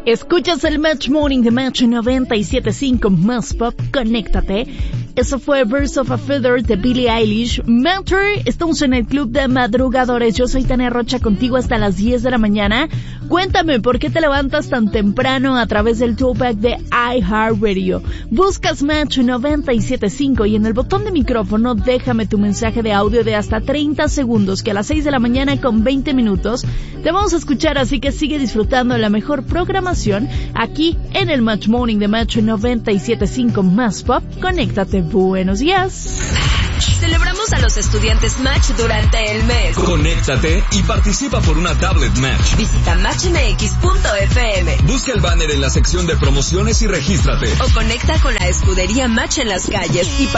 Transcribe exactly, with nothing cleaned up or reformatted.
Escuchas el Match Morning de Match noventa y siete punto cinco más pop, conéctate. Eso fue Birds of a Feather de Billie Eilish. Matter, estamos en el club de madrugadores. Yo soy Tania Rocha, contigo hasta las diez de la mañana. Cuéntame, ¿por qué te levantas tan temprano a través del Tupac de iHeartRadio? Buscas Match noventa y siete punto cinco y en el botón de micrófono déjame tu mensaje de audio de hasta treinta segundos, que a las seis de la mañana con veinte minutos te vamos a escuchar, así que sigue disfrutando la mejor programación aquí en el Match Morning de Match noventa y siete punto cinco más pop. Conéctate. Buenos días. Celebramos a los estudiantes Match durante el mes. Conéctate y participa por una tablet Match. Visita match m x punto f m. Busca el banner en la sección de promociones y regístrate. O conecta con la escudería Match en las calles y